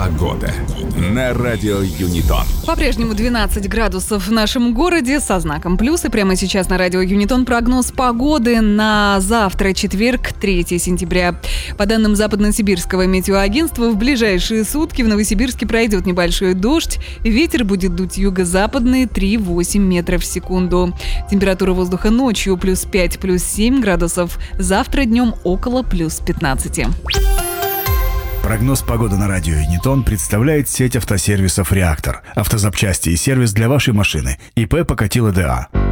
Погода на радио Юнитон. По-прежнему 12 градусов в нашем городе со знаком плюс. И прямо сейчас на радио Юнитон прогноз погоды на завтра, четверг, 3 сентября. По данным Западно-Сибирского метеоагентства, в ближайшие сутки в Новосибирске пройдет небольшой дождь. Ветер будет дуть юго-западный 3,8 метров в секунду. Температура воздуха ночью плюс 5, плюс 7 градусов. Завтра днем около плюс 15. Прогноз погоды на радио Юнитон представляет сеть автосервисов «Реактор». Автозапчасти и сервис для вашей машины. ИП Покатило ДА.